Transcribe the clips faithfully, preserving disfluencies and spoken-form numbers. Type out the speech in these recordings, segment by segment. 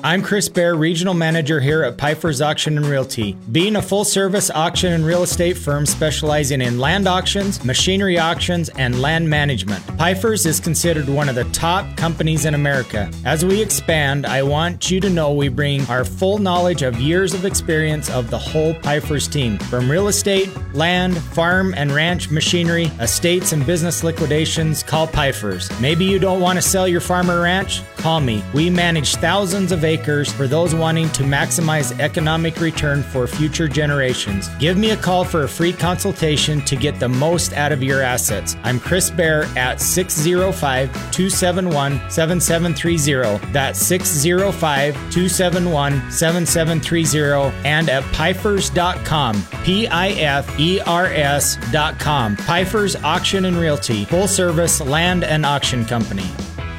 I'm Chris Bear, Regional Manager here at Pfeiffer's Auction and Realty. Being a full-service auction and real estate firm specializing in land auctions, machinery auctions, and land management, Pfeiffer's is considered one of the top companies in America. As we expand, I want you to know we bring our full knowledge of years of experience of the whole Pfeiffer's team. From real estate, land, farm and ranch machinery, estates and business liquidations, call Pfeiffer's. Maybe you don't want to sell your farm or ranch? Call me. We manage thousands of acres for those wanting to maximize economic return for future generations. Give me a call for a free consultation to get the most out of your assets. I'm Chris Bear at six oh five, two seven one, seven seven three oh. That's six oh five, two seven one, seven seven three oh and at Pfeifers dot com. P I F E R S dot com. Pfeiffer's Auction and Realty, full service land and auction company.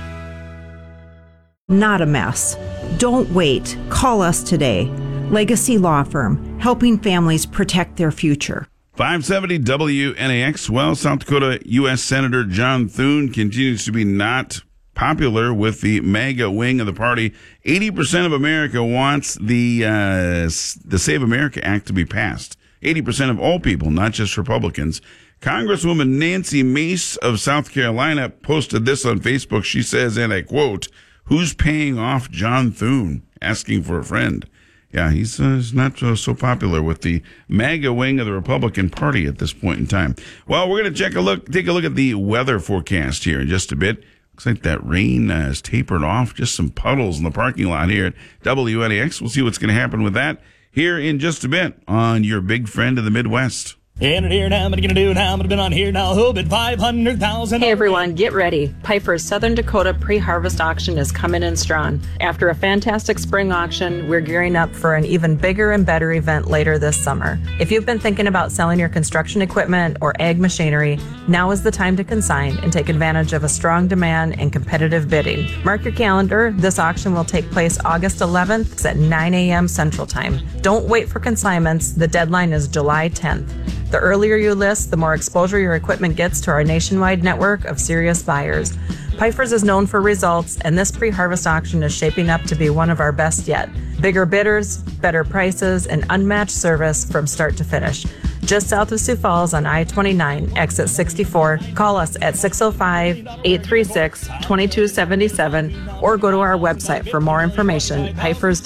Not a mess. Don't wait. Call us today. Legacy Law Firm, helping families protect their future. five seventy W N A X. Well, South Dakota U S Senator John Thune continues to be not popular with the MAGA wing of the party. eighty percent of America wants the uh, the Save America Act to be passed. eighty percent of all people, not just Republicans. Congresswoman Nancy Mace of South Carolina posted this on Facebook. She says, and I quote, "Who's paying off John Thune? Asking for a friend." Yeah, he's, uh, he's not uh, so popular with the MAGA wing of the Republican Party at this point in time. Well, we're going to check a look, take a look at the weather forecast here in just a bit. Looks like that rain uh, has tapered off. Just some puddles in the parking lot here at W N A X. We'll see what's going to happen with that here in just a bit on your big friend of the Midwest. In it here now, what are you gonna do now? I'm gonna be on here now. Who bid five hundred thousand? Hey everyone, get ready. Pfeiffer's Southern Dakota pre-harvest auction is coming in strong. After a fantastic spring auction, we're gearing up for an even bigger and better event later this summer. If you've been thinking about selling your construction equipment or ag machinery, now is the time to consign and take advantage of a strong demand and competitive bidding. Mark your calendar. This auction will take place August eleventh at nine a.m. Central Time. Don't wait for consignments. The deadline is July tenth. The earlier you list, the more exposure your equipment gets to our nationwide network of serious buyers. Pfeiffer's is known for results, and this pre-harvest auction is shaping up to be one of our best yet. Bigger bidders, better prices, and unmatched service from start to finish. Just south of Sioux Falls on I twenty-nine, exit sixty-four. Call us at six oh five, eight three six, two two seven seven or go to our website for more information, Pfeifers